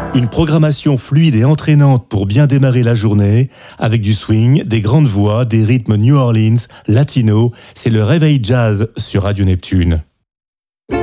Une programmation fluide et entraînante pour bien démarrer la journée, avec du swing, des grandes voix, des rythmes New Orleans, latino, c'est le réveil jazz sur Radio Neptune.